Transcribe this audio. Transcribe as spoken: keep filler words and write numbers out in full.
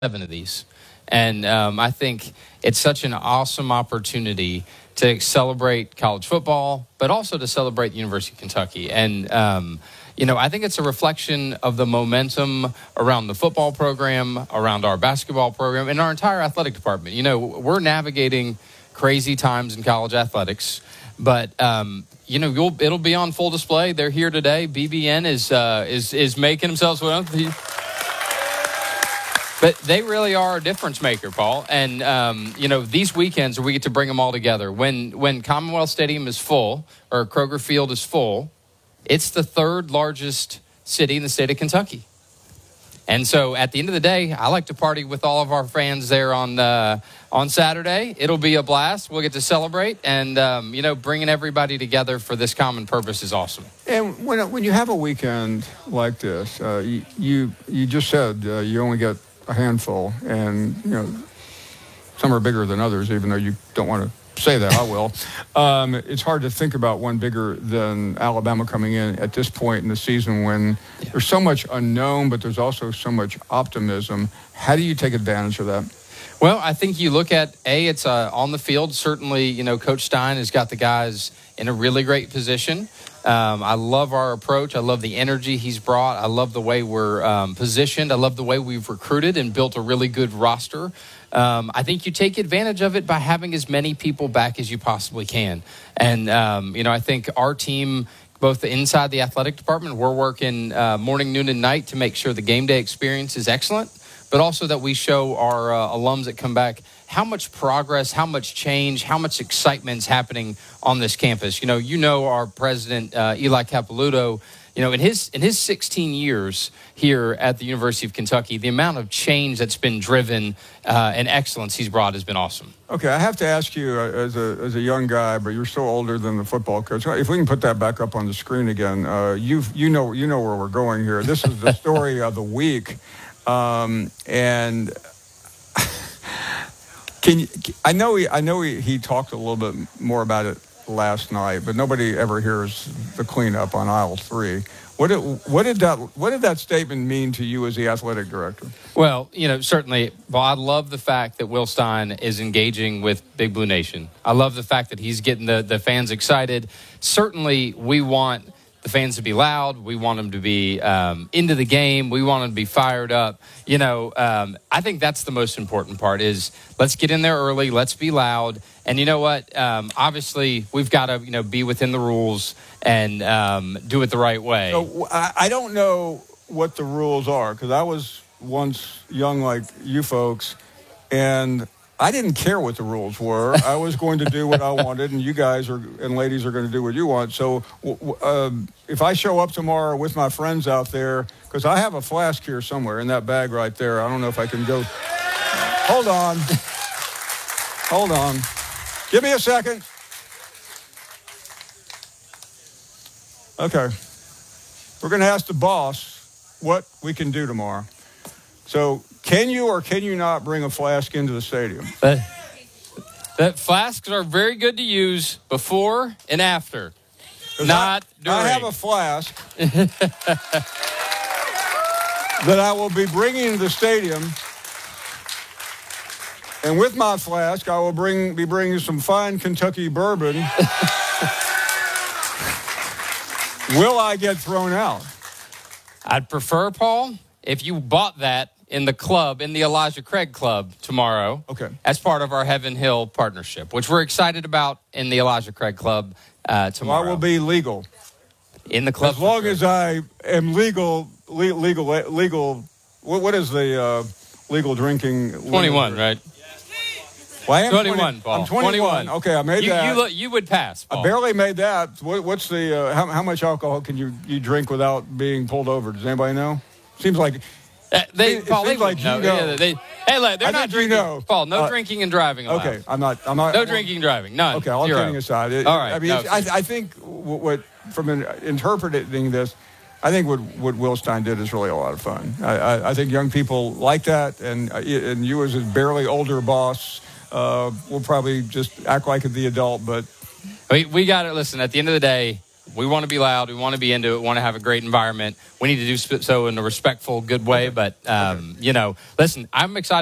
seven of these. And um, I think it's such an awesome opportunity to celebrate college football, but also to celebrate the University of Kentucky. And, um, you know, I think it's a reflection of the momentum around the football program, around our basketball program, and our entire athletic department. You know, we're navigating crazy times in college athletics, but, um, you know, you'll, it'll be on full display. They're here today. B B N is uh, is is making themselves well. But they really are a difference maker, Paul. And, um, you know, these weekends we get to bring them all together. When when Commonwealth Stadium is full or Kroger Field is full, it's the third largest city in the state of Kentucky. And so at the end of the day, I like to party with all of our fans there on uh, on Saturday. It'll be a blast. We'll get to celebrate. And, um, you know, bringing everybody together for this common purpose is awesome. And when when you have a weekend like this, uh, you, you, you just said uh, you only get a handful, and you know some are bigger than others, even though you don't want to say that. I will. Um, it's hard to think about one bigger than Alabama coming in at this point in the season when yeah. there's so much unknown, but there's also so much optimism. How do you take advantage of that? Well, I think you look at, A, it's uh, on the field. Certainly, you know, Coach Stein has got the guys in a really great position. Um, I love our approach. I love the energy he's brought. I love the way we're um, positioned. I love the way we've recruited and built a really good roster. Um, I think you take advantage of it by having as many people back as you possibly can. And, um, you know, I think our team, both inside the athletic department, we're working uh, morning, noon, and night to make sure the game day experience is excellent, but also that we show our uh, alums that come back how much progress, how much change, how much excitement is happening on this campus. You know, you know our president, uh, Eli Capilouto, you know, in his in his sixteen years here at the University of Kentucky, the amount of change that's been driven uh, and excellence he's brought has been awesome. Okay, I have to ask you, uh, as a as a young guy, but you're still older than the football coach. If we can put that back up on the screen again, uh, you you know you know where we're going here. This is the story of the week, um, and. Can you, I know he I know he, he talked a little bit more about it last night, but nobody ever hears the cleanup on aisle three. What did what did that what did that statement mean to you as the athletic director? Well, you know, certainly, well, I love the fact that Will Stein is engaging with Big Blue Nation. I love the fact that he's getting the, the fans excited. Certainly, we want the fans to be loud. We want them to be um, into the game. We want them to be fired up. You know, um, I think that's the most important part is let's get in there early. Let's be loud. And you know what? Um, obviously, we've got to, you know, be within the rules and um, do it the right way. So I don't know what the rules are because I was once young like you folks, and I didn't care what the rules were. I was going to do what I wanted, and you guys are and ladies are going to do what you want. So um, if I show up tomorrow with my friends out there, because I have a flask here somewhere in that bag right there. I don't know if I can go. Hold on. Hold on. Give me a second. Okay. We're going to ask the boss what we can do tomorrow. So can you or can you not bring a flask into the stadium? That, that flasks are very good to use before and after, not I, during. I have a flask that I will be bringing into the stadium. And with my flask, I will bring be bringing some fine Kentucky bourbon. Will I get thrown out? I'd prefer, Paul, if you bought that in the club, in the Elijah Craig Club tomorrow, okay, as part of our Heaven Hill partnership, which we're excited about in the Elijah Craig Club uh, tomorrow. Well, I will be legal. In the club. As long as I am legal, le- legal, legal, what, what is the uh, legal drinking? twenty-one, right? Well, I am twenty-one, twenty, Paul. I'm twenty-one. Okay, I made you, that. You, you would pass, Paul. I barely made that. What, what's the, uh, how, how much alcohol can you, you drink without being pulled over? Does anybody know? Seems like... Uh, they, it, Paul, it they like you know. know. Yeah, they, hey, look, they're I not think drinking. You know. Paul, no uh, drinking and driving allowed. Okay, I'm not. I'm not. No drinking and driving. None. Okay, all Zero. kidding aside. It, all right. I mean, no, I, I think what from an, interpreting this, I think what, what Will Stein did is really a lot of fun. I, I, I think young people like that, and and you as a barely older boss uh, will probably just act like the adult. But we we got to listen. At the end of the day, We want to be loud. We want to be into it. We want to have a great environment. We need to do so in a respectful, good way. But, um, you know, listen, I'm excited.